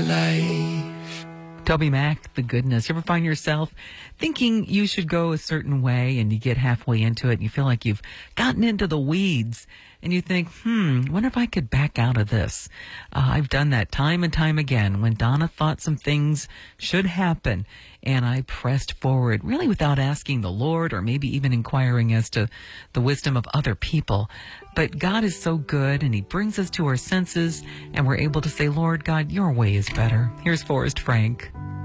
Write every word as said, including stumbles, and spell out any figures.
life. Toby Mac, The Goodness. You ever find yourself thinking you should go a certain way and you get halfway into it and you feel like you've gotten into the weeds and you think, hmm, wonder if I could back out of this. Uh, I've done that time and time again when Donna thought some things should happen and I pressed forward, really without asking the Lord or maybe even inquiring as to the wisdom of other people. But God is so good and he brings us to our senses and we're able to say, Lord God, your way is better. Here's Forrest Frank.